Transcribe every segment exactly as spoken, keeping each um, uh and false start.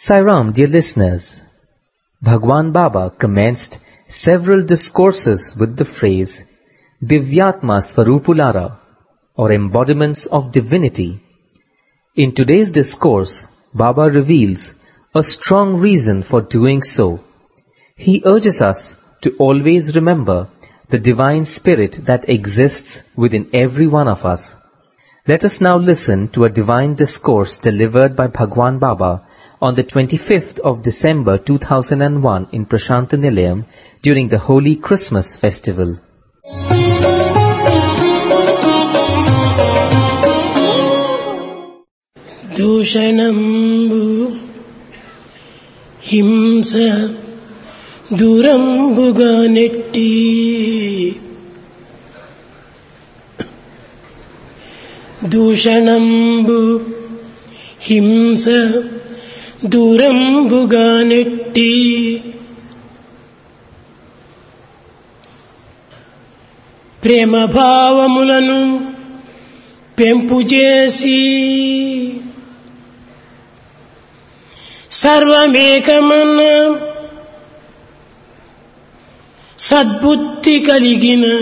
Sai Ram, dear listeners, Bhagwan Baba commenced several discourses with the phrase Divyatma Svarupulara, or embodiments of divinity. In today's discourse, Baba reveals a strong reason for doing so. He urges us to always remember the divine spirit that exists within every one of us. Let us now listen to a divine discourse delivered by Bhagwan Baba on the twenty-fifth of December two thousand one in Prashanta Nilayam during the Holy Christmas festival. Dushanambu Himsa Durambuga Netti Dushanambu Himsa Durambuga Netti Prema Bhavamulanu Pempu Jesi Sarvamekamana Sadbuddhi Kaligina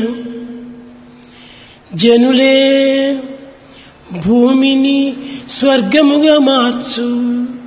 Janule Bhumini Swargamuga Matsu